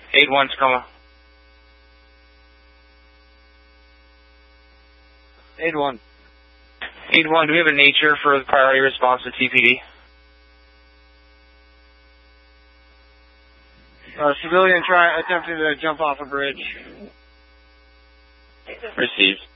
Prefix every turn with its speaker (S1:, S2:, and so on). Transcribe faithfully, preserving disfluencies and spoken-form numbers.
S1: eight one Tacoma.
S2: eight one.
S1: eight one, do we have a nature for the priority response to T P D?
S2: Uh, civilian try attempting to jump off a bridge.
S1: Received.